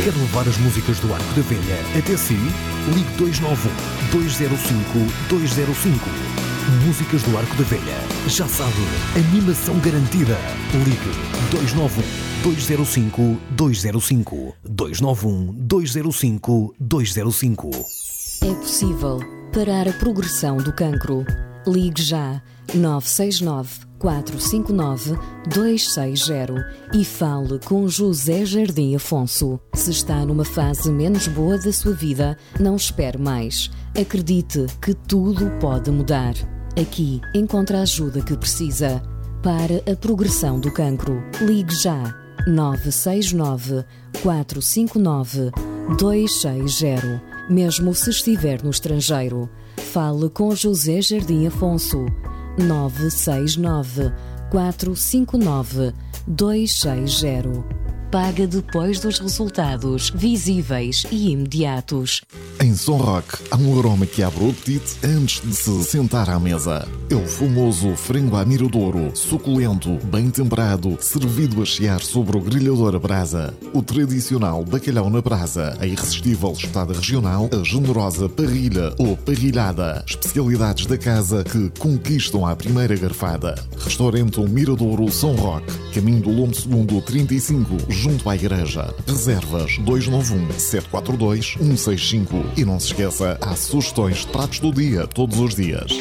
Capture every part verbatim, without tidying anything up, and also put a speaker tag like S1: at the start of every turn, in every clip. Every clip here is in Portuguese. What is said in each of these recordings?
S1: Quer levar as músicas do Arco da Velha até si? Ligue dois nove um, dois zero cinco, dois zero cinco. Músicas do Arco da Velha. Já sabe, animação garantida. Ligue dois nove um, dois zero cinco, dois zero cinco. dois nove um, dois zero cinco, dois zero cinco.
S2: É possível parar a progressão do cancro. Ligue já nove seis nove, quatro cinco nove, dois seis zero e fale com José Jardim Afonso. Se está numa fase menos boa da sua vida, não espere mais. Acredite que tudo pode mudar. Aqui encontra a ajuda que precisa. Para a progressão do cancro, ligue já nove seis nove, quatro cinco nove, dois seis zero. Mesmo se estiver no estrangeiro, fale com José Jardim Afonso. nove seis nove, quatro cinco nove, dois seis zero. Paga depois dos resultados visíveis e imediatos.
S3: Em Som Rock há um aroma que abre o apetite antes de se sentar à mesa. É o famoso frango à miradouro, suculento, bem temperado, servido a chiar sobre o grelhador a brasa. O tradicional bacalhau na brasa, a irresistível espetada regional, a generosa parrilha ou parrilhada. Especialidades da casa que conquistam à primeira garfada. Restaurante Miradouro Som Rock, caminho do Lombo Segundo trinta e cinco, junto à igreja. Reservas dois nove um, sete quatro dois, um seis cinco. E não se esqueça, há sugestões de pratos do dia todos os dias.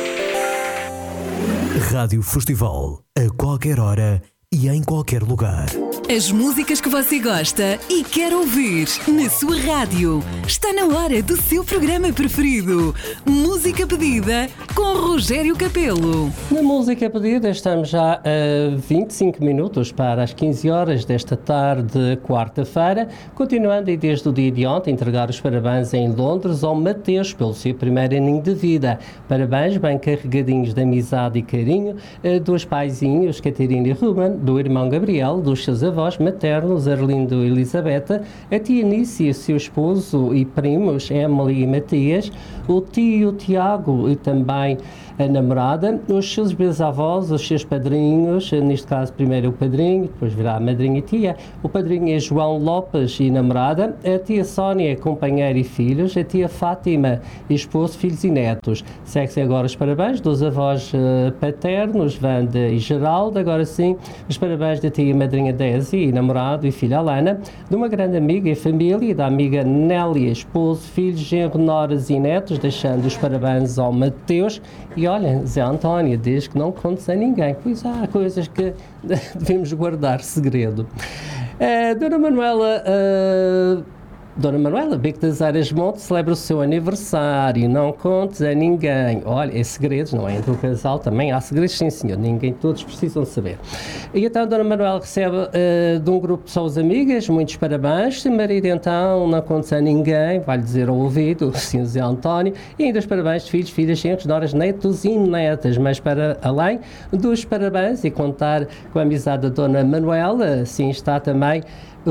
S1: Rádio Festival, a qualquer hora e em qualquer lugar.
S4: As músicas que você gosta e quer ouvir na sua rádio. Está na hora do seu programa preferido. Música Pedida com Rogério Capelo.
S5: Na Música Pedida estamos já a vinte e cinco minutos para as quinze horas desta tarde, quarta-feira, continuando aí desde o dia de ontem entregar os parabéns em Londres ao Mateus pelo seu primeiro aninho de vida. Parabéns bem carregadinhos de amizade e carinho dos paizinhos Catarina e Ruben, do irmão Gabriel, dos seus avós maternos, Arlindo e Elisabetta, a tia Nice e o seu esposo e primos, Emily e Matias, o tio Tiago e também a namorada, os seus bisavós, os seus padrinhos, neste caso primeiro o padrinho, depois virá a madrinha e tia, o padrinho é João Lopes e namorada, a tia Sónia, companheira e filhos, a tia Fátima, esposo, filhos e netos. Segue-se agora os parabéns dos avós uh, paternos, Wanda e Geraldo, agora sim, os parabéns da tia madrinha Desi e namorado e filha Alana, de uma grande amiga e família, da amiga Nélia, esposo, filhos, genro, noras e netos, deixando os parabéns ao Mateus. E olha, Zé António, diz que não contes a ninguém, pois há coisas que devemos guardar segredo. Uh, Dona Manuela... Uh, Dona Manuela Beco das Aras Monte celebra o seu aniversário. Não contes a ninguém. Olha, é segredos, não é? Entre o casal também há segredos, sim senhor. Ninguém, todos precisam de saber. E então Dona Manuela recebe uh, de um grupo de pessoas amigas, muitos parabéns. Seu marido então, não contes a ninguém, vai-lhe dizer ao ouvido, o senhor Zé António. E ainda os parabéns de filhos, filhas, genros, noras, netos e netas. Mas para além dos parabéns e contar com a amizade da Dona Manuela, assim está também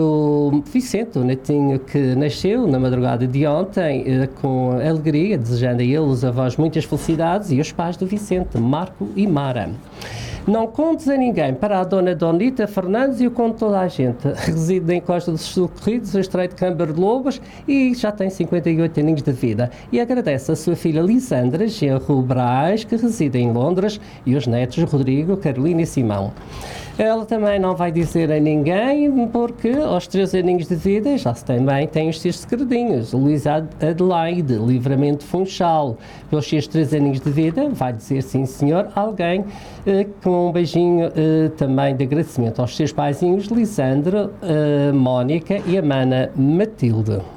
S5: o Vicente, o netinho que nasceu na madrugada de ontem, com alegria, desejando a ele, os avós, muitas felicidades, e os pais do Vicente, Marco e Mara. Não contes a ninguém para a dona Donita Fernandes, e eu conto toda a gente. Reside na Encosta dos Socorridos, no Estreito de Câmara de Lobos, e já tem cinquenta e oito aninhos de vida. E agradece a sua filha Lisandra Genro Braz, que reside em Londres, e os netos Rodrigo, Carolina e Simão. Ela também não vai dizer a ninguém, porque aos três aninhos de vida já se também tem os seus segredinhos. Luísa Adelaide, Livramento Funchal, pelos seus três aninhos de vida, vai dizer sim senhor, alguém eh, com um beijinho eh, também de agradecimento aos seus paizinhos, Lisandro, eh, Mónica e a mana Matilde.